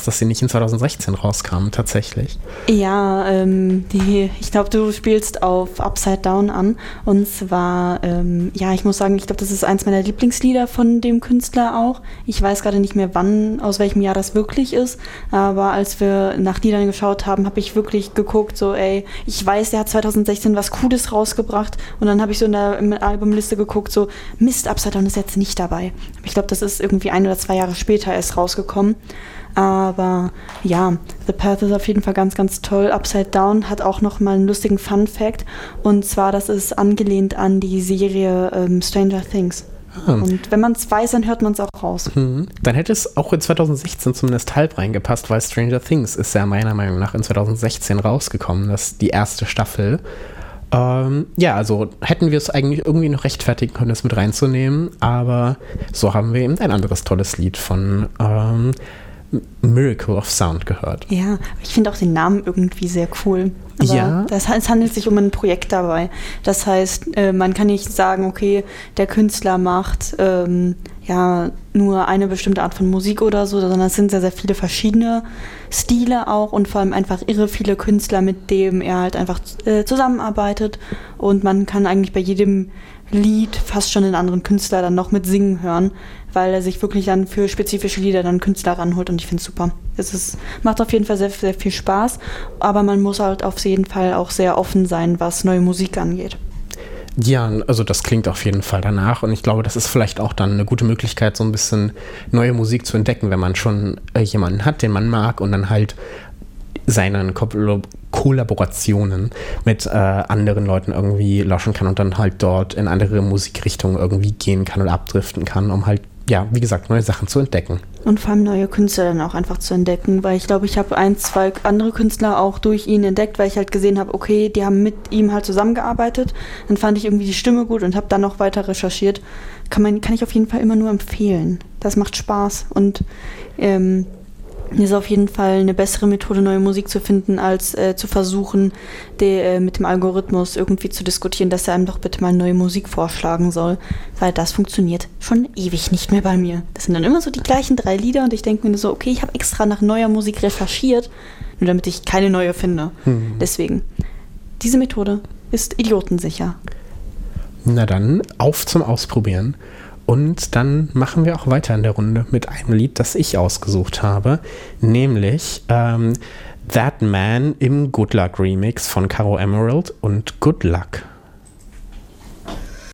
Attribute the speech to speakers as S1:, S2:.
S1: dass sie nicht in 2016 rauskamen, tatsächlich.
S2: Ja, ich glaube, du spielst auf Upside Down an. Und zwar, ich muss sagen, ich glaube, das ist eins meiner Lieblingslieder von dem Künstler auch. Ich weiß gerade nicht mehr, aus welchem Jahr das wirklich ist. Aber als wir nach Liedern geschaut haben, habe ich wirklich geguckt, so, ich weiß, der hat 2016 was Cooles rausgebracht. Und dann habe ich so in der Albumliste geguckt, so, Mist, Upside Down ist jetzt nicht dabei. Ich glaube, das ist irgendwie 1 oder 2 Jahre später erst rausgekommen. Aber ja, The Path ist auf jeden Fall ganz, ganz toll. Upside Down hat auch noch mal einen lustigen Fun-Fact. Und zwar, das ist angelehnt an die Serie Stranger Things. Und wenn man es weiß, dann hört man es auch raus.
S1: Dann hätte es auch in 2016 zumindest halb reingepasst, weil Stranger Things ist ja meiner Meinung nach in 2016 rausgekommen. Das ist die erste Staffel. Also hätten wir es eigentlich irgendwie noch rechtfertigen können, das mit reinzunehmen, aber so haben wir eben ein anderes tolles Lied von Miracle of Sound gehört.
S2: Ja, ich finde auch den Namen irgendwie sehr cool. Aber
S1: ja.
S2: Es handelt sich um ein Projekt dabei. Das heißt, man kann nicht sagen, okay, der Künstler macht nur eine bestimmte Art von Musik oder so, sondern es sind sehr, sehr viele verschiedene Stile auch und vor allem einfach irre viele Künstler, mit denen er halt einfach zusammenarbeitet. Und man kann eigentlich bei jedem Lied fast schon einen anderen Künstler dann noch mit singen hören, weil er sich wirklich dann für spezifische Lieder dann Künstler ranholt und ich finde es super. Macht auf jeden Fall sehr, sehr viel Spaß, aber man muss halt auf jeden Fall auch sehr offen sein, was neue Musik angeht.
S1: Ja, also das klingt auf jeden Fall danach und ich glaube, das ist vielleicht auch dann eine gute Möglichkeit, so ein bisschen neue Musik zu entdecken, wenn man schon jemanden hat, den man mag und dann halt seinen Kollaborationen mit anderen Leuten irgendwie lauschen kann und dann halt dort in andere Musikrichtungen irgendwie gehen kann oder abdriften kann, um halt, ja, wie gesagt, neue Sachen zu entdecken.
S2: Und vor allem neue Künstler dann auch einfach zu entdecken, weil ich glaube, ich habe 1, 2 andere Künstler auch durch ihn entdeckt, weil ich halt gesehen habe, okay, die haben mit ihm halt zusammengearbeitet. Dann fand ich irgendwie die Stimme gut und habe dann noch weiter recherchiert. Kann ich auf jeden Fall immer nur empfehlen. Das macht Spaß und ist auf jeden Fall eine bessere Methode, neue Musik zu finden, als zu versuchen, mit dem Algorithmus irgendwie zu diskutieren, dass er einem doch bitte mal neue Musik vorschlagen soll, weil das funktioniert schon ewig nicht mehr bei mir. Das sind dann immer so die gleichen 3 Lieder und ich denke mir so, okay, ich habe extra nach neuer Musik recherchiert, nur damit ich keine neue finde. Deswegen, diese Methode ist idiotensicher.
S1: Na dann, auf zum Ausprobieren. Und dann machen wir auch weiter in der Runde mit einem Lied, das ich ausgesucht habe, nämlich That Man im Good Luck Remix von Caro Emerald und Good Luck.